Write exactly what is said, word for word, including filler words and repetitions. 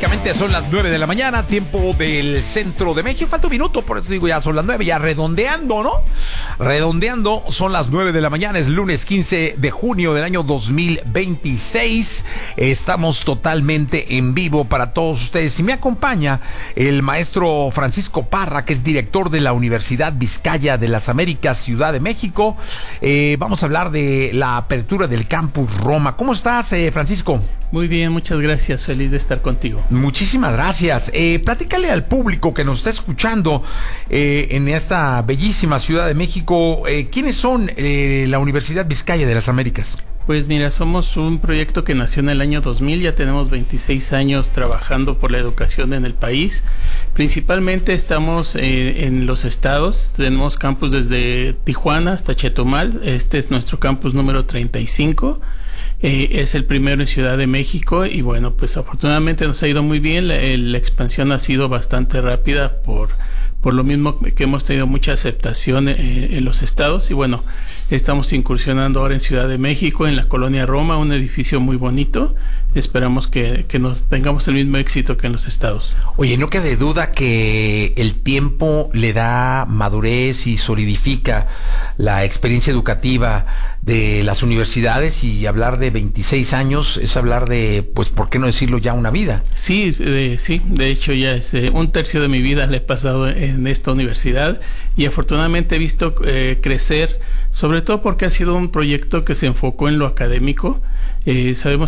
Prácticamente son las nueve de la mañana, tiempo del centro de México. Falta un minuto, por eso digo ya son las nueve, ya redondeando, ¿no? Redondeando, son las nueve de la mañana, es lunes quince de junio del año dos mil veintiséis. Estamos totalmente en vivo para todos ustedes. Y me acompaña el maestro Francisco Parra, que es director de la Universidad Vizcaya de las Américas, Ciudad de México. Eh, vamos a hablar de la apertura del Campus Roma. ¿Cómo estás, eh, Francisco? Muy bien, muchas gracias. Feliz de estar contigo. Muchísimas gracias. Eh, platícale al público que nos está escuchando eh, en esta bellísima Ciudad de México, eh, ¿quiénes son eh, la Universidad Vizcaya de las Américas? Pues mira, somos un proyecto que nació en el año dos mil, ya tenemos veintiséis años trabajando por la educación en el país. Principalmente estamos eh, en los estados, tenemos campus desde Tijuana hasta Chetumal, este es nuestro campus número treinta y cinco. Eh, es el primero en Ciudad de México y bueno, pues afortunadamente nos ha ido muy bien, la, la expansión ha sido bastante rápida por, por lo mismo que hemos tenido mucha aceptación eh, en los estados y bueno, estamos incursionando ahora en Ciudad de México, en la Colonia Roma, un edificio muy bonito. Esperamos que, que nos tengamos el mismo éxito que en los estados. Oye, no quede duda que el tiempo le da madurez y solidifica la experiencia educativa de las universidades, y hablar de veintiséis años es hablar de, pues, ¿por qué no decirlo ya una vida? Sí, eh, sí, de hecho ya es eh, un tercio de mi vida le he pasado en esta universidad y afortunadamente he visto eh, crecer, sobre todo porque ha sido un proyecto que se enfocó en lo académico. Eh, sabemos